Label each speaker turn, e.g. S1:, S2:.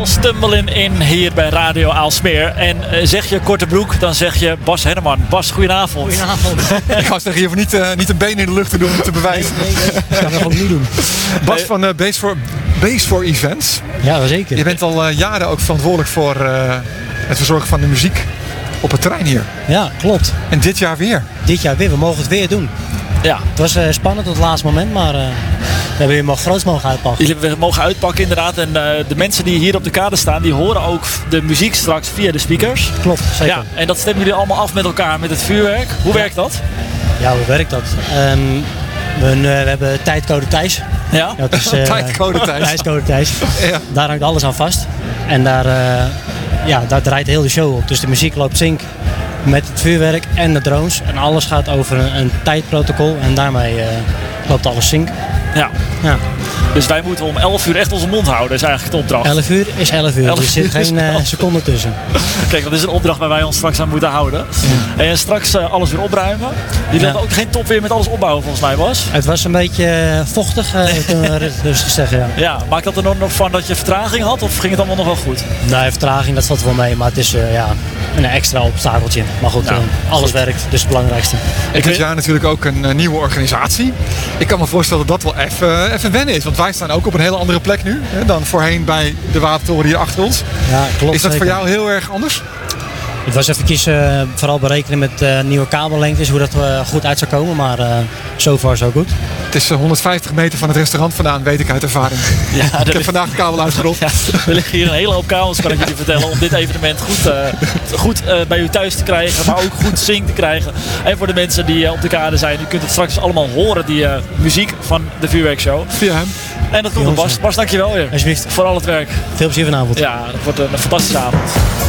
S1: Stumbling In hier bij Radio Aalsmeer. En zeg je Korte Broek, dan zeg je Bas Henneman. Bas, goedenavond.
S2: Goedenavond. Ik ga zeggen, je hoeft niet een been in de lucht te doen om te bewijzen.
S3: Nee, dat gaan we ook niet doen.
S2: Bas van Base for Events.
S3: Ja, zeker.
S2: Je bent al jaren ook verantwoordelijk voor het verzorgen van de muziek op het terrein hier.
S3: Ja, klopt.
S2: En dit jaar weer.
S3: Dit jaar weer. We mogen het weer doen.
S1: Ja.
S3: Het was spannend tot het laatste moment, maar we hebben weer groots mogen uitpakken.
S1: Jullie mogen uitpakken inderdaad. En de mensen die hier op de kade staan, die horen ook de muziek straks via de speakers.
S3: Klopt, zeker.
S1: Ja, en dat stemmen jullie allemaal af met elkaar met het vuurwerk. Hoe werkt dat?
S3: Ja, hoe werkt dat? We hebben tijdcode Thijs.
S1: Ja?
S3: Dat is,
S2: Tijdcode Thijs.
S3: Tijdcode Thijs.
S2: Ja.
S3: Daar hangt alles aan vast. En daar draait heel de show op. Dus de muziek loopt sync met het vuurwerk en de drones. En alles gaat over een tijdprotocol. En daarmee loopt alles sync.
S1: Ja.
S3: Ja.
S1: Dus wij moeten om 11 uur echt onze mond houden, is eigenlijk de opdracht.
S3: 11 uur is 11 uur.
S1: 11
S3: Er zit
S1: uur is
S3: geen
S1: 11.
S3: seconde tussen.
S1: Kijk, dat is een opdracht waar wij ons straks aan moeten houden. En straks alles weer opruimen. Jullie hadden ook geen top weer met alles opbouwen volgens mij, Bas.
S3: Het was een beetje vochtig, kunnen we rustig zeggen. Ja.
S1: Ja, maakt dat er nog van dat je vertraging had of ging het allemaal nog wel goed?
S3: Nee, vertraging, dat valt wel mee. Maar het is een extra obstakeltje. Maar goed,
S1: Nou,
S3: alles werkt. Dus het belangrijkste.
S2: Dit jaar natuurlijk ook een nieuwe organisatie. Ik kan me voorstellen dat dat wel even wennen is. Want wij staan ook op een hele andere plek nu dan voorheen bij de Watertoren hier achter ons.
S3: Ja, klopt.
S2: Is dat
S3: zeker.
S2: voor jou heel erg anders?
S3: Het was even vooral berekenen met nieuwe kabellengtes hoe dat goed uit zou komen. Maar so far so good.
S2: Het is 150 meter van het restaurant vandaan, weet ik uit ervaring.
S1: Ja,
S2: Ik heb vandaag de kabel uitgerold.
S1: Ja, er liggen hier een hele hoop kabels, kan ik jullie vertellen, om dit evenement goed bij u thuis te krijgen, maar ook goed sync te krijgen. En voor de mensen die op de kade zijn, u kunt het straks allemaal horen, die muziek van de vuurwerkshow.
S2: Via hem.
S1: En dat komt door Bas. Bas, dankjewel weer.
S3: Alsjeblieft.
S1: Voor al het werk.
S3: Veel plezier vanavond.
S1: Ja, het wordt een fantastische avond.